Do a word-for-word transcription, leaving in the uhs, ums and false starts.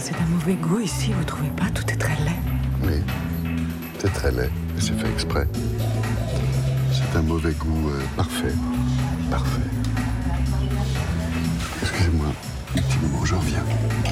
C'est d'un mauvais goût ici, vous trouvez pas? Tout est très laid. Oui, c'est très laid, mais c'est fait exprès. C'est un mauvais goût euh, parfait. Parfait. Excusez-moi, un petit moment, je reviens.